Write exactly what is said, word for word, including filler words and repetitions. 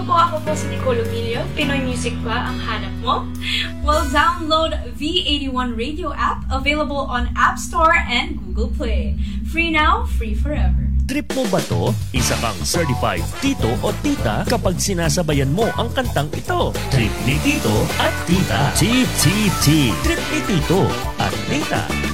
po, ako po si Nicole Ovilio. Pinoy Music ba ang hanap mo? Well, download V eighty-one Radio app, available on App Store and Google Play. Free now, free forever. Trip mo ba to? Isa kang certified tito o tita kapag sinasabayan mo ang kantang ito. Trip ni tito at tita. T T T. Trip ni tito at tita.